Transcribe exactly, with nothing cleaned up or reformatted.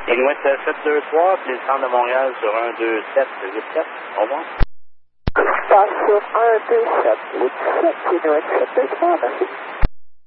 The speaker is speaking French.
Inuit sept deux trois, puis le centre de Montréal sur un deux sept huit sept. Au revoir. Passe sur un deux sept huit sept, Inuit sept deux trois, merci.